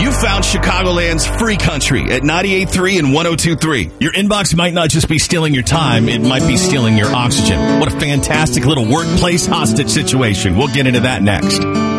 You found Chicagoland's free country at 98.3 and 102.3. Your inbox might not just be stealing your time, it might be stealing your oxygen. What a fantastic little workplace hostage situation. We'll get into that next.